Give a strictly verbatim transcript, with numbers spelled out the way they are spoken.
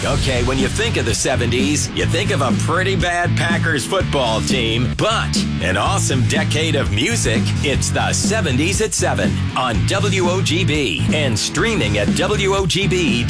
Okay, when you think of the seventies, you think of a pretty bad Packers football team, but an awesome decade of music. It's the seventies at seven on W O G B and streaming at W O G B